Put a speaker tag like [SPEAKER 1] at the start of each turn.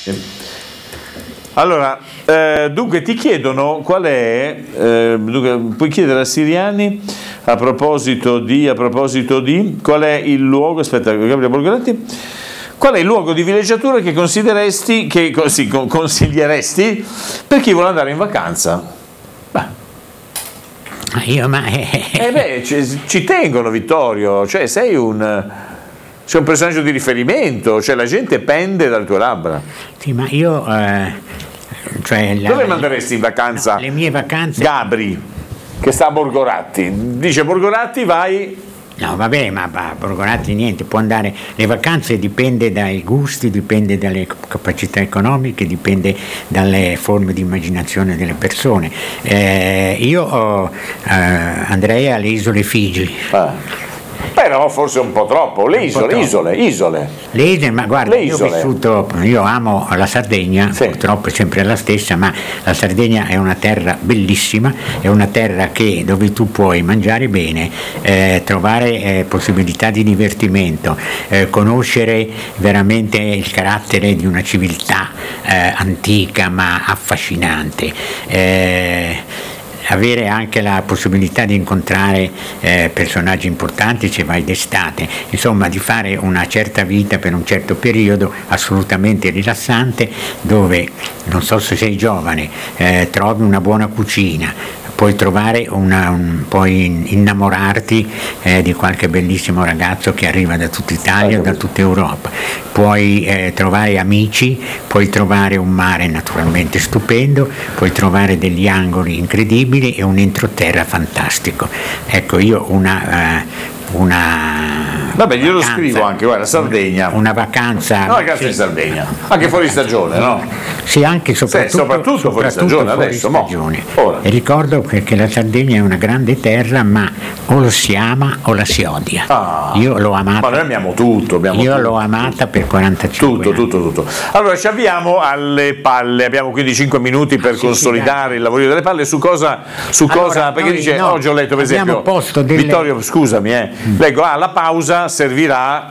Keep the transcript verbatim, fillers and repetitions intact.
[SPEAKER 1] Allora, eh, dunque ti chiedono qual è, eh, dunque, puoi chiedere a Siriani a proposito di, a proposito di, qual è il luogo, aspetta, Gabriele Borgoletti, qual è il luogo di villeggiatura che consideresti, che sì, consiglieresti per chi vuole andare in vacanza? Beh.
[SPEAKER 2] Io ma...
[SPEAKER 1] Eh beh, ci, ci tengono, Vittorio, cioè sei un... Sei un personaggio di riferimento, cioè la gente pende dalle tue labbra.
[SPEAKER 2] Sì, ma io... Eh, cioè la,
[SPEAKER 1] Dove manderesti in vacanza?
[SPEAKER 2] No, le mie vacanze...
[SPEAKER 1] Gabri, che sta a Borgoratti. Dice Borgoratti, vai...
[SPEAKER 2] No, vabbè, ma a Borgoratti niente, può andare... Le vacanze dipende dai gusti, dipende dalle capacità economiche, dipende dalle forme di immaginazione delle persone. Eh, io oh, eh, andrei alle isole Figi.
[SPEAKER 1] Ah. Però forse un po' troppo, le isole, troppo. isole, isole.
[SPEAKER 2] Le isole, ma guarda,
[SPEAKER 1] le
[SPEAKER 2] io
[SPEAKER 1] isole.
[SPEAKER 2] ho vissuto, io amo la Sardegna, sì. Purtroppo è sempre la stessa, ma la Sardegna è una terra bellissima, è una terra che, dove tu puoi mangiare bene, eh, trovare eh, possibilità di divertimento, eh, conoscere veramente il carattere di una civiltà eh, antica ma affascinante. Eh, avere anche la possibilità di incontrare eh, personaggi importanti se vai d'estate, insomma di fare una certa vita per un certo periodo assolutamente rilassante, dove, non so se sei giovane, eh, trovi una buona cucina, puoi trovare una, un, puoi innamorarti eh, di qualche bellissimo ragazzo che arriva da tutta Italia o da tutta Europa, puoi eh, trovare amici, puoi trovare un mare naturalmente stupendo, puoi trovare degli angoli incredibili e un entroterra fantastico. Ecco, io una, uh, una
[SPEAKER 1] Vabbè, glielo vacanza, scrivo anche, guarda, Sardegna.
[SPEAKER 2] Una vacanza.
[SPEAKER 1] No, ragazzi, sì. In Sardegna. Anche fuori stagione, no?
[SPEAKER 2] Sì, anche soprattutto,
[SPEAKER 1] sì, soprattutto, soprattutto fuori stagione
[SPEAKER 2] fuori
[SPEAKER 1] adesso.
[SPEAKER 2] Stagione. E ricordo che la Sardegna è una grande terra, ma o lo si ama o la si odia.
[SPEAKER 1] Ah,
[SPEAKER 2] io l'ho amata.
[SPEAKER 1] Ma noi amiamo tutto. Abbiamo
[SPEAKER 2] io
[SPEAKER 1] tutto,
[SPEAKER 2] l'ho amata per quarantacinque
[SPEAKER 1] tutto,
[SPEAKER 2] anni.
[SPEAKER 1] Tutto, tutto, tutto. Allora ci avviamo alle palle. Abbiamo quindi cinque minuti per ah, consolidare sì, il lavoro delle palle. Su cosa? Su
[SPEAKER 2] allora,
[SPEAKER 1] cosa? Perché
[SPEAKER 2] noi,
[SPEAKER 1] dice,
[SPEAKER 2] no,
[SPEAKER 1] oggi ho letto per esempio.
[SPEAKER 2] Posto delle...
[SPEAKER 1] Vittorio, scusami, eh. Mm. Leggo, ah, la pausa servirà